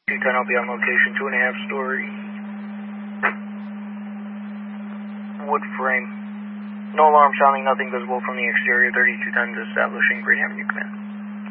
210, I'll be on location, 2.5 story. Wood frame. No alarm sounding, nothing visible from the exterior, 3210 establishing Green Avenue Command.